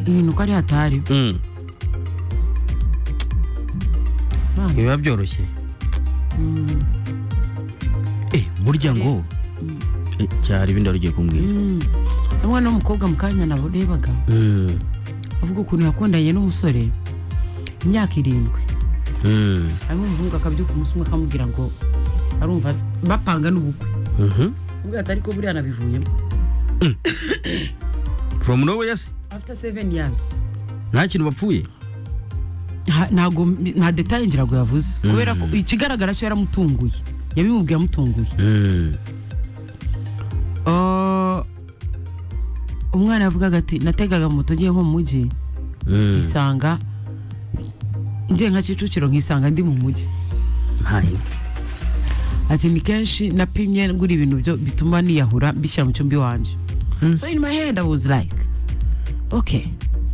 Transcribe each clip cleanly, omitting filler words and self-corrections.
ibintu ko ari hatari biba byoroshye burya ngo cyari ibindi rugiye kumbwira umwana w'umukobwa mu kanya naborebaga avuga ukuntu yakundanye n'umusore imyaka 7 arimo umuhungu akabyuka umunsi umwe akamubwira ngo arumva bapanga n'ubukwe ubwo atari ko buriya nabivuyemo from nowhere yes after 7 years nta kintu bapfuye ntago nta detail ngirago yavuze kubera ko ikigaragara cyo yaramutunguye yabimubwiye amutunguye umwana yavugaga ati nategaga moto ngiye nko mu mujyi isanga ngiye nka Kicukiro nkisanga ndi mu mujyi ati ni kenshi napimye ngura ibintu byo bituma niyahura bishyira mu cyumbi wanje so in my head I was like okay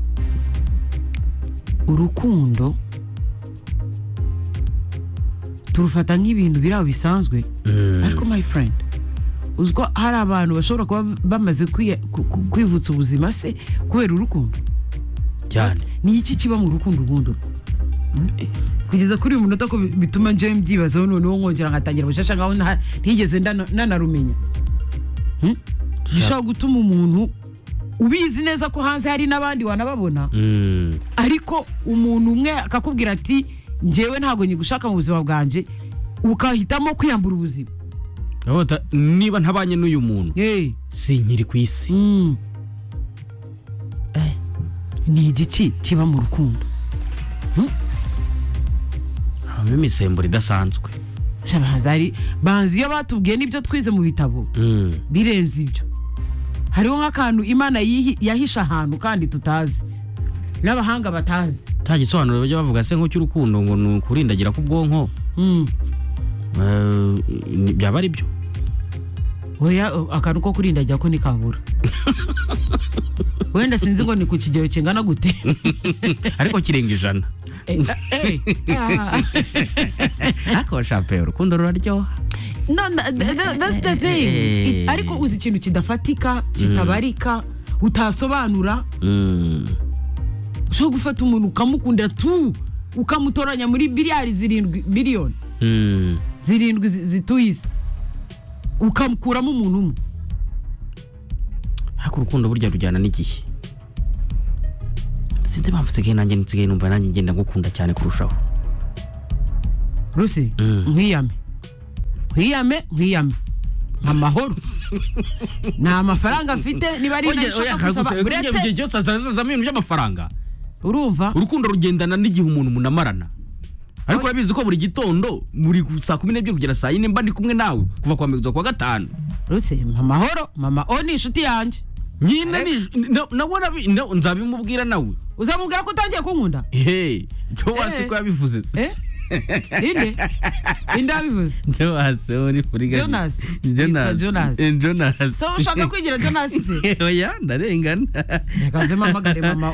urukundo turufata nk'ibintu biraho bisanzwe ariko my friend uzko hari abantu bashobora kuba bamaze kwivutsa ubuzima se kubera urukundo cyane ni iki kiba mu rukundo ubundi kugeza kuri uyu munota ko bituma nje mbyibazaho noneho nkongera ngatangira bushasha ngaho ntigeze nanarumenya gishobora gutuma umuntu ubizi neza ko hanze hari n'abandi wanababona ariko umuntu umwe akakubwira ati njyewe ntago nyigushaka mu buzima bwanje ukahitamo kwiyambura ubuzima niba ntabanye n'uyu muntu sinkiri ku isi ni igiki kiba mu rukundo habamo imisemburo idasanzwe banzi iyo batubwiye n'ibyo twize mu bitabo birenze ibyo hariho nk'akantu Imana yahisha ahantu kandi tutazi n'abahanga batazi nta gisobanuro bajya bavuga se nk'ucy'urukundo ngo ni ukurindagira ku bwonko byaba ari byo oya akantu ko kurindagira ko nikabura wenda sinzi ngo ni ku kigero kingana gute ariko kirenga 100 ako shape urukundo ruraryoha no that's the thing ariko uzi ikintu kidafatika kitabarika utasobanura so gufata umuntu ukamukunda tu ukamutoranya muri biliyoni 7 zituyise ukamukuramo umuntu umwe ariko urukundo burya rujyana n'igihe sinzi mpamvu nsigaye nanjye nsigaye numva nanjye ngenda ngukunda cyane kurushaho Rusi nkwiyame amahoro nta mafaranga afite niba ari nashaka kusaba buretse byose azazamo ibintu by'amafaranga urumva urukundo rugendana n'igihe umuntu munamarana ariko urabizi ko buri gitondo muri saa 12 kugera saa 4 mba ndi kumwe nawe kuva kwa mbere kwa gatanu Rusi amahoro mama oni inshuti yanjye nyine nabona nzabimubwira nawe uzamubwira ko utangiye kunkunda cyo wasi ko yabivuze inde abivuze Jonas uri furiga Jonas so ushaka kwigira Jonas se oya ndarengana rekaze mamagare mama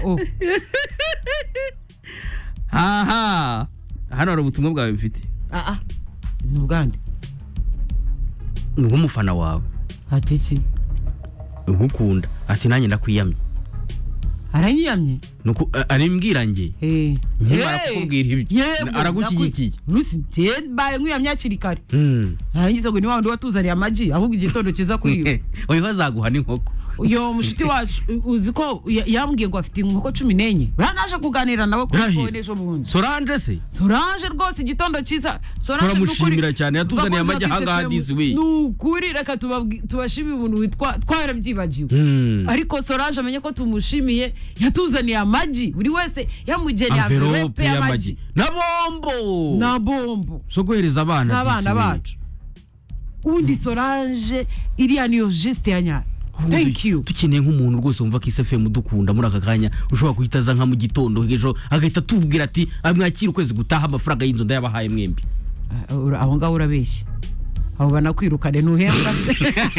aha hano hari ubutumwa bwawe mfite ni ubwande ngumufana wawe ati iki ngukunda ati nanjye ndakwiyamye aranyiyamye nuko arimbwira nge nkimara kukubwira ibi aragukigikiye Rusi baye nkuyamye akirikare narangiza ngo ni wa wundi watuzaniye amagi ahubwo igitondo kiza kwiwe oyo bazaguha n'inkoko uyo mushiti wacu uzi ko yambwiye ngo afite inkoko 14 uranaje kuganira nawe kuri phone ejo bundi Solange rwose igitondo cyiza Solange turamushimira cyane yatuzaniye amagi hanga this way nukuri reka tubashimira ubuntu witwa twarabyibagiwe ariko Solange amenye ko tumushimiye yatuzaniye amagi buri wese yamugeniye envelope y'amagi na bombo so guhereza abana bacu undi Solange iriya niyo geste yanya. Thank you. Tukeneye nk'umuntu rwose umva ko isefemu dukunda muri aka kanya ushobora kuhitaza nka mu gitondo ejo agahita tubwira ati amwakira ukwezi gutaha amafaranga y'inzu ndayabahaye mwembi aho ngaho urabeshya abo banakwirukane ntuhembwa